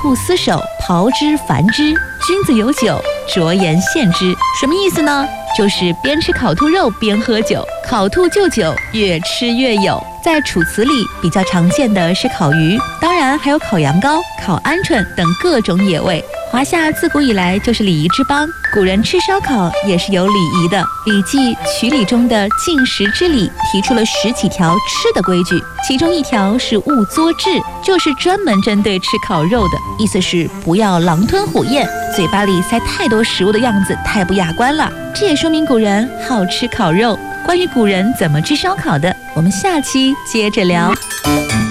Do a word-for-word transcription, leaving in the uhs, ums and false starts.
兔厮守，炮之繁之，君子有酒，酌言献之。什么意思呢？就是边吃烤兔肉边喝酒，烤兔就酒，越吃越有。在楚辞里比较常见的是烤鱼，当然还有烤羊羔、烤鹌鹑等各种野味。华夏自古以来就是礼仪之邦，古人吃烧烤也是有礼仪的。《礼记·曲礼》中的进食之礼提出了十几条吃的规矩，其中一条是勿作彘，就是专门针对吃烤肉的，意思是不要狼吞虎咽，嘴巴里塞太多食物的样子太不雅观了。这也说明古人好吃烤肉。关于古人怎么吃烧烤的，我们下期接着聊。